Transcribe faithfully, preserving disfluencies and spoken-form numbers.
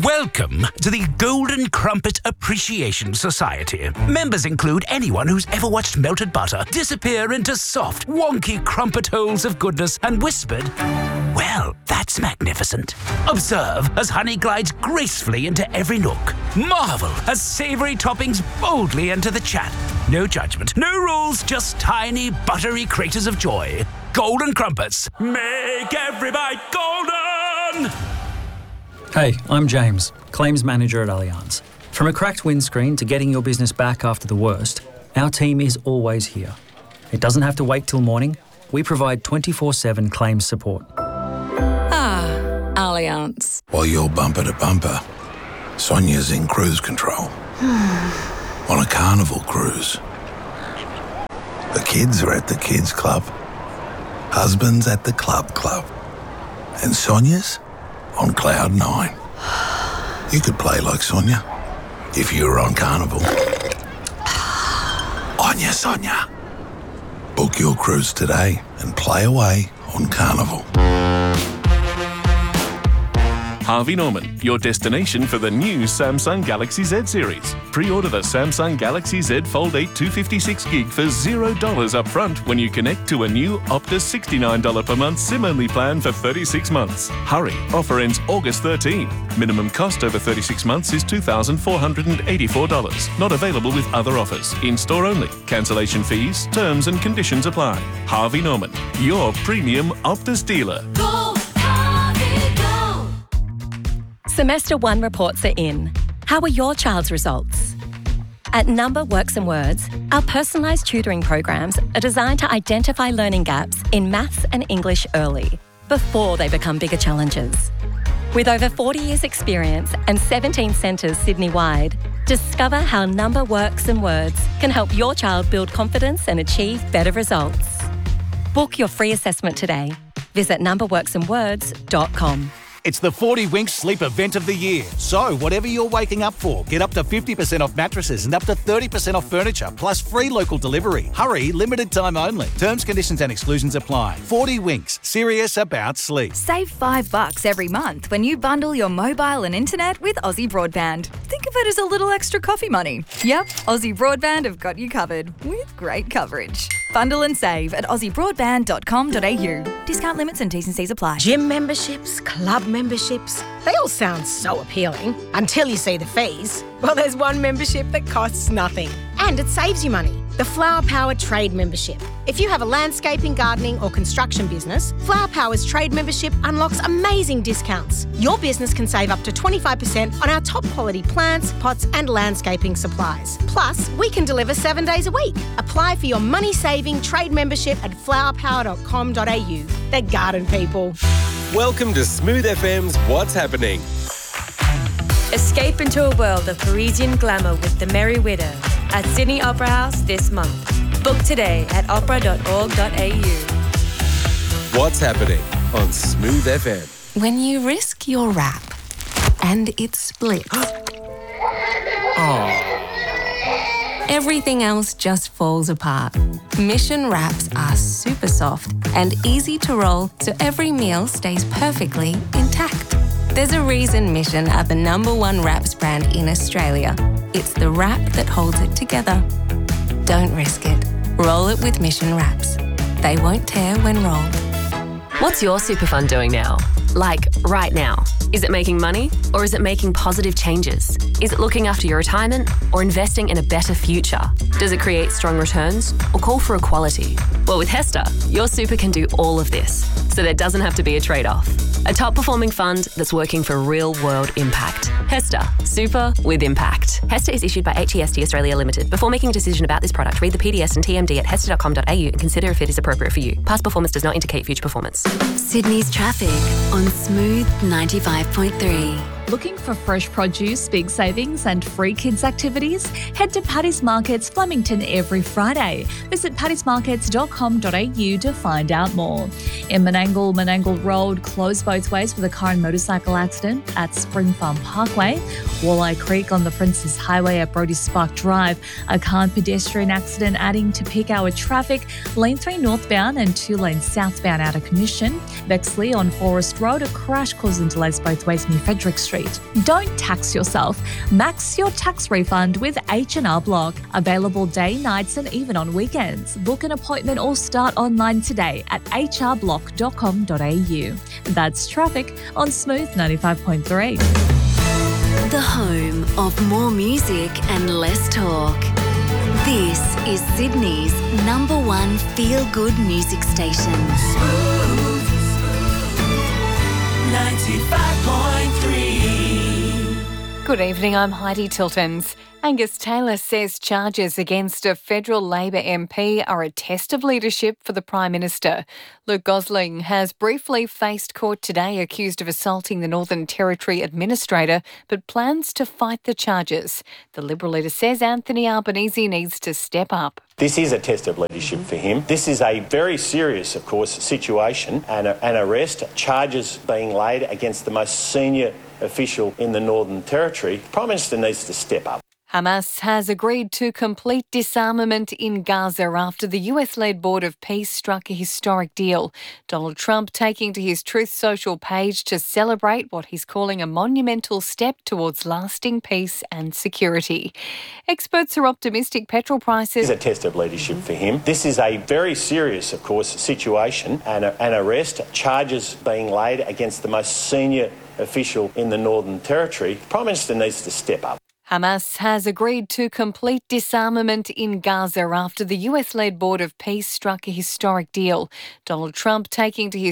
Welcome to the Golden Crumpet Appreciation Society. Members include anyone who's ever watched melted butter disappear into soft, wonky crumpet holes of goodness and whispered, "Well, that's magnificent." Observe as honey glides gracefully into every nook. Marvel as savoury toppings boldly enter the chat. No judgment, no rules, just tiny, buttery craters of joy. Golden Crumpets. Make every bite golden! Hey, I'm James, Claims Manager at Allianz. From a cracked windscreen to getting your business back after the worst, our team is always here. It doesn't have to wait till morning. We provide twenty-four seven claims support. Ah, Allianz. While you're bumper to bumper, Sonia's in cruise control. On a carnival cruise. The kids are at the kids club. Husband's at the club club. And Sonia's on cloud nine. You could play like Sonia if you were on Carnival. Onya Sonia. Book your cruise today and play away on Carnival. Harvey Norman, your destination for the new Samsung Galaxy Z series. Pre-order the Samsung Galaxy Z Fold eight two fifty-six gig for zero dollars up front when you connect to a new Optus sixty-nine dollars per month SIM-only plan for thirty-six months. Hurry, offer ends August thirteenth. Minimum cost over thirty-six months is two thousand four hundred eighty-four dollars. Not available with other offers. In-store only. Cancellation fees, terms and conditions apply. Harvey Norman, your premium Optus dealer. Go, Harvey, go! Semester one reports are in. How are your child's results? At Number Works and Words, our personalised tutoring programs are designed to identify learning gaps in maths and English early, before they become bigger challenges. With over forty years experience and seventeen centres Sydney-wide, discover how Number Works and Words can help your child build confidence and achieve better results. Book your free assessment today. Visit number works and words dot com. It's the forty Winks Sleep Event of the Year. So, whatever you're waking up for, get up to fifty percent off mattresses and up to thirty percent off furniture, plus free local delivery. Hurry, limited time only. Terms, conditions and exclusions apply. forty Winks, serious about sleep. Save five bucks every month when you bundle your mobile and internet with Aussie Broadband. Think of it as a little extra coffee money. Yep, Aussie Broadband have got you covered with great coverage. Bundle and save at aussie broadband dot com dot a u. Discount limits and T's and C's apply. Gym memberships, club memberships, they all sound so appealing until you see the fees. Well, there's one membership that costs nothing and it saves you money. The Flower Power Trade Membership. If you have a landscaping, gardening or construction business, Flower Power's trade membership unlocks amazing discounts. Your business can save up to twenty-five percent on our top quality plants, pots and landscaping supplies. Plus, we can deliver seven days a week. Apply for your money-saving trade membership at flower power dot com dot a u. They're garden people. Welcome to Smooth F M's What's Happening. Escape into a world of Parisian glamour with The Merry Widow at Sydney Opera House this month. Book today at opera dot org dot a u. What's Happening on Smooth F M. When you risk your wrap and it splits. Oh. Everything else just falls apart. Mission wraps are super soft and easy to roll so every meal stays perfectly intact. There's a reason Mission are the number one wraps brand in Australia. It's the wrap that holds it together. Don't risk it. Roll it with Mission wraps. They won't tear when rolled. What's your super fund doing now? Like, right now? Is it making money or is it making positive changes? Is it looking after your retirement or investing in a better future? Does it create strong returns or call for equality? Well, with HESTA, your super can do all of this, so there doesn't have to be a trade-off. A top-performing fund that's working for real-world impact. HESTA, super with impact. HESTA is issued by H E S T Australia Limited. Before making a decision about this product, read the P D S and T M D at hesta dot com dot a u and consider if it is appropriate for you. Past performance does not indicate future performance. Sydney's traffic on Smooth ninety-five point three. Looking for fresh produce, big savings and free kids activities? Head to Paddy's Markets Flemington every Friday. Visit paddys markets dot com dot a u to find out more. In Menangle, Menangle Road closed both ways with a car and motorcycle accident at Spring Farm Parkway. Walleye Creek on the Princess Highway at Brody Spark Drive. A car and pedestrian accident adding to peak hour traffic. Lane three northbound and two lanes southbound out of commission. Bexley on Forest Road, a crash causing delays both ways near Frederick Street. treat. Don't tax yourself. Max your tax refund with H and R Block. Available day, nights and even on weekends. Book an appointment or start online today at h r block dot com dot a u. That's traffic on Smooth ninety-five point three. The home of more music and less talk. This is Sydney's number one feel-good music station. Smooth ninety-five point three. Good evening, I'm Heidi Tiltons. Angus Taylor says charges against a federal Labor M P are a test of leadership for the Prime Minister. Luke Gosling has briefly faced court today accused of assaulting the Northern Territory Administrator, but plans to fight the charges. The Liberal leader says Anthony Albanese needs to step up. This is a test of leadership for him. This is a very serious, of course, situation and a, an arrest, charges being laid against the most senior official in the Northern Territory. The Prime Minister needs to step up. Hamas has agreed to complete disarmament in Gaza after the U S-led Board of Peace struck a historic deal. Donald Trump taking to his Truth Social page to celebrate what he's calling a monumental step towards lasting peace and security. Experts are optimistic petrol prices... This is a test of leadership for him. This is a very serious, of course, situation and a, an arrest, charges being laid against the most senior official in the Northern Territory. The Prime Minister needs to step up. Hamas has agreed to complete disarmament in Gaza after the U S-led Board of Peace struck a historic deal. Donald Trump taking to his